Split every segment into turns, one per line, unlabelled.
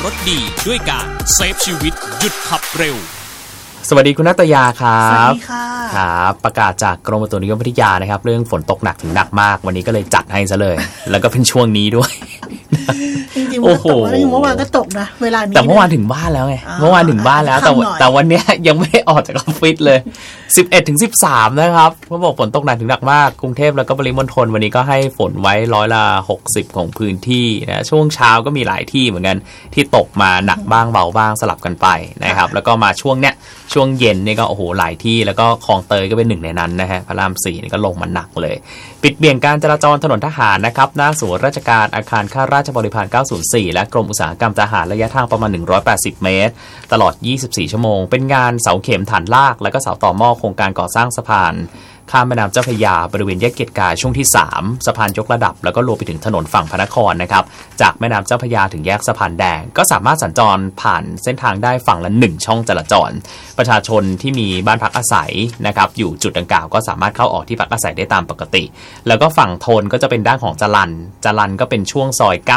รถดีด้วยการเซฟชีวิตหยุดขับเร็ว
สวัสดีคุณณัตยาครับ
สวัสดีค่ะ
ครับประกาศจากกรมอุตุนิยมวิทยานะครับเรื่องฝนตกหนักถึงหนักมากวันนี้ก็เลยจัดให้ซะเลย แล้วก็เป็นช่วงนี้ด้วย
จริงๆมันตกแล้วเมื่อวานก็ตกนะเวลานี้
แต่เมื่อวานถึงบ้านแล้วไงเมื่อวานถึงบ้านแล้วแต่วันนี้ยังไม่ได้ออกจากออฟฟิศเลย 11-13 นะครับเขาบอกฝนตกหนักถึงหนักมากกรุงเทพแล้วก็ปริมณฑลวันนี้ก็ให้ฝนไว้60%ของพื้นที่นะช่วงเช้าก็มีหลายที่เหมือนกันที่ตกมาหนักบ้างเบาบ้างสลับกันไปนะครับแล้วก็มาช่วงเนี้ยช่วงเย็นนี่ก็โอ้โหหลายที่แล้วก็คลองเตยก็เป็นหนึ่งในนั้นนะฮะพระราม4นี่ก็ลงมาหนักเลยปิดเบี่ยงการจราจรถนนทหารนะครับหน้าศูนย์ราชการอาคารข้าราชบริพาร904และกรมอุตสาหกรรมทหารระยะทางประมาณ180เมตรตลอด24ชั่วโมงเป็นงานเสาเข็มฐานลากและก็เสาต่อหม้อโครงการก่อสร้างสะพานข้ามแม่น้ำเจ้าพระยาบริเวณแยกเกียรติกายช่วงที่3สะพานยกระดับแล้วก็รวมไปถึงถนนฝั่งพระนครนะครับจากแม่น้ำเจ้าพระยาถึงแยกสะพานแดงก็สามารถสัญจรผ่านเส้นทางได้ฝั่งละ1ช่องจราจรประชาชนที่มีบ้านพักอาศัยนะครับอยู่จุดดังกล่าวก็สามารถเข้าออกที่พักอาศัยได้ตามปกติแล้วก็ฝั่งธนก็จะเป็นด้านของจรัญก็เป็นช่วงซอย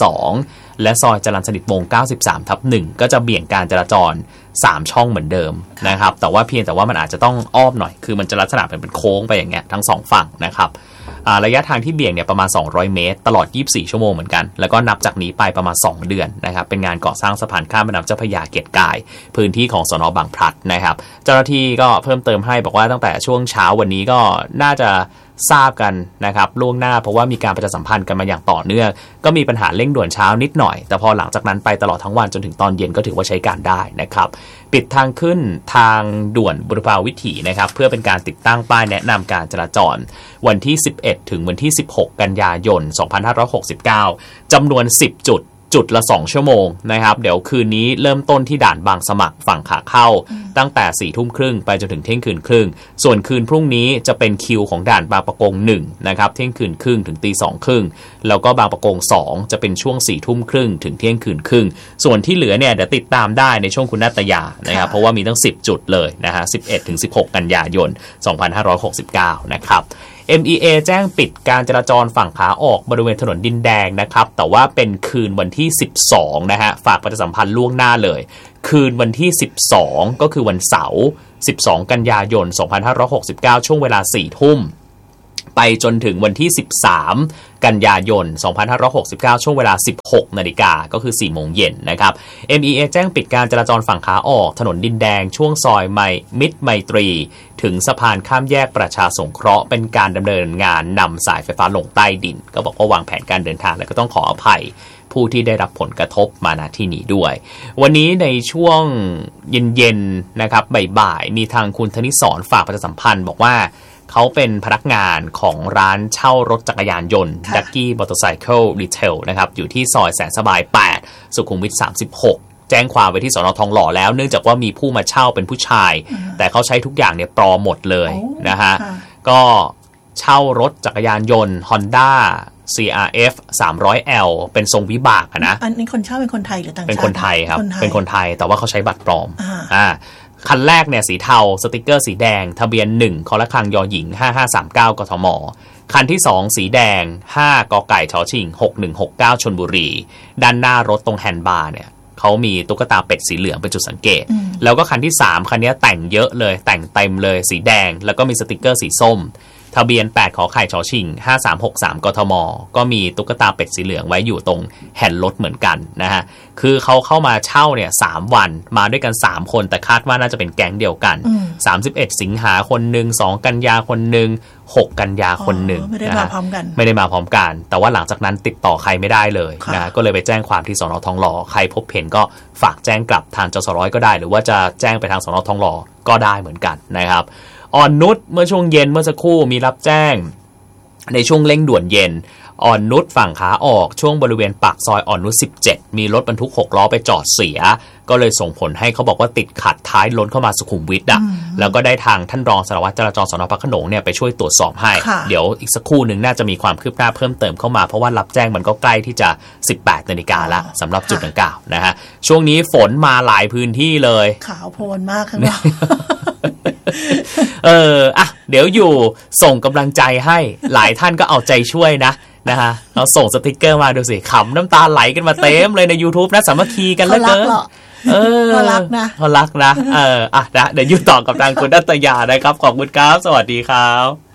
92และซอยจรัญสนิทวงศ์ 93/1 ก็จะเบี่ยงการจราจร3ช่องเหมือนเดิมนะครับแต่ว่าเพียงแต่ว่ามันอาจจะต้องอ้อมหน่อยคือมันจะลักษณะเป็นโค้งไปอย่างเงี้ยทั้ง2ฝั่งนะครับระยะทางที่เบี่ยงเนี่ยประมาณ200เมตรตลอด24ชั่วโมงเหมือนกันแล้วก็นับจากนี้ไปประมาณ2เดือนนะครับเป็นงานก่อสร้างสะพานข้ามแม่น้ำเจ้าพระยาเกียรติกายพื้นที่ของสน.บางพลัดนะครับเจ้าหน้าที่ก็เพิ่มเติมให้บอกว่าตั้งแต่ช่วงเช้าวันนี้ก็น่าจะทราบกันนะครับล่วงหน้าเพราะว่ามีการประชาสัมพันธ์กันมาอย่างต่อเนื่องก็มีปัญหาเร่งด่วนเช้านิดหน่อยแต่พอหลังจากนั้นไปตลอดทั้งวันจนถึงตอนเย็นก็ถือว่าใช้การได้นะครับปิดทางขึ้นทางด่วนบุรพาวิถีนะครับเพื่อเป็นการติดตั้งป้ายแนะนำการจราจรวันที่11ถึงวันที่16กันยายน2569จำนวน10จุดละ2ชั่วโมงนะครับเดี๋ยวคืนนี้เริ่มต้นที่ด่านบางสมัครฝั่งขาเข้าตั้งแต่22:30ไปจนถึงเที่ยงคืนครึ่งส่วนคืนพรุ่งนี้จะเป็นคิวของด่านบางปะกง1นะครับเที่ยงคืนครึ่งถึง 02:30แล้วก็บางปะกง2จะเป็นช่วง22:30ถึงเที่ยงคืนครึ่งส่วนที่เหลือเนี่ยเดี๋ยวติดตามได้ในช่วงคุณณัตยานะครับเพราะว่ามีตั้ง10จุดเลยนะฮะ11ถึง16กันยายน2569นะครับMEA แจ้งปิดการจราจรฝั่งขาออกบริเวณถนนดินแดงนะครับแต่ว่าเป็นคืนวันที่12นะฮะฝากประชาสัมพันธ์ล่วงหน้าเลยคืนวันที่12ก็คือวันเสาร์12กันยายน2569ช่วงเวลา 4 ทุ่มไปจนถึงวันที่13กันยายน2569ช่วงเวลา 16 นาฬิกาก็คือ 4 โมงเย็นนะครับ MEA แจ้งปิดการจราจรฝั่งขาออกถนนดินแดงช่วงซอยมิตรไมตรีถึงสะพานข้ามแยกประชาสงเคราะห์เป็นการดำเนินงานนำสายไฟฟ้าลงใต้ดินก็บอกว่าวางแผนการเดินทางแล้วก็ต้องขออภัยผู้ที่ได้รับผลกระทบมาณที่นี้ด้วยวันนี้ในช่วงเย็นๆนะครับบ่ายๆมีทางคุณธนิสรฝากประชาสัมพันธ์บอกว่าเขาเป็นพนักงานของร้านเช่ารถจักรยานยนต์ Ducky Motorcycle Retail นะครับอยู่ที่ซอยแสนสบาย8สุขุมวิท36แจ้งความไว้ที่สน.ทองหล่อแล้วเนื่องจากว่ามีผู้มาเช่าเป็นผู้ชายแต่เขาใช้ทุกอย่างเนี่ยปลอมหมดเลยนะฮะก็เช่ารถจักรยานยนต์ Honda CRF 300L เป็นทรงวิบากนะ
อันนี้คนเช่าเป็นคนไทยหรือต่างชาติ
เป็นคนไทยครับเป็นคนไทยแต่ว่าเขาใช้บัตรปลอมคันแรกเนี่ยสีเทาสติกเกอร์สีแดงทะเบียน1คอละครังยอหญิง5539กทมคันที่2สีแดง5กไก่ชชิง6169ชลบุรีด้านหน้ารถตรงแฮนด์บาร์เนี่ยเขามีตุ๊กตาเป็ดสีเหลืองเป็นจุดสังเกตแล้วก็คันที่3คันนี้แต่งเยอะเลยแต่งเต็มเลยสีแดงแล้วก็มีสติกเกอร์สีส้มทะเบียน8ขอไข่ชชิง5363กทมก็มีตุ๊กตาเป็ดสีเหลืองไว้อยู่ตรงแฮนด์รถเหมือนกันนะฮะคือเขาเข้ามาเช่าเนี่ย3วันมาด้วยกัน3คนแต่คาดว่าน่าจะเป็นแก๊งเดียวกัน31สิงหาคนนึง2กันยาคนนึง6กันยาคนนึง
ไม่ได้มาพร้อมกัน
ไม่ได้มาพร้อมกันแต่ว่าหลังจากนั้นติดต่อใครไม่ได้เลยนะก็เลยไปแจ้งความที่สน.ทองหล่อใครพบเห็นก็ฝากแจ้งกลับทางจสร้อยก็ได้หรือว่าจะแจ้งไปทางสน.ทองหล่อก็ได้เหมือนกันนะครับอ่อนนุชเมื่อช่วงเย็นเมื่อสักครู่มีรับแจ้งในช่วงเร่งด่วนเย็นอ่อนนุชฝั่งขาออกช่วงบริเวณปากซอยอ่อนนุช17มีรถบรรทุก6ล้อไปจอดเสียก็เลยส่งผลให้เขาบอกว่าติดขัดท้ายล้นเข้ามาสุขุมวิทแล้วก็ได้ทางท่านรองสารวัตรจราจรสน.พระโขนงเนี่ยไปช่วยตรวจสอบให้เดี๋ยวอีกสักครู่นึงน่าจะมีความคืบหน้าเพิ่มเติมเข้ามาเพราะว่ารับแจ้งมันก็ใกล้ที่จะ 18 นาฬิกาละสำหรับจุดดังกล่าวนะฮะช่วงนี้ฝนมาหลายพื้นที่เลย
ขาวโพลนมากข้างนอก
เดี๋ยวอยู่ส่งกำลังใจให้หลายท่านก็เอาใจช่วยนะนะฮะเราส่งสติกเกอร์มาดูสิขำน้ำตาไหลกันมาเต็มเลยใน YouTube นะสามัคคีกันเหลือเกิน
เขารักนะ
เขารักนะนะเดี๋ยวอยู่ต่อกับทางคุณนัตยานะครับขอบคุณครับสวัสดีครับ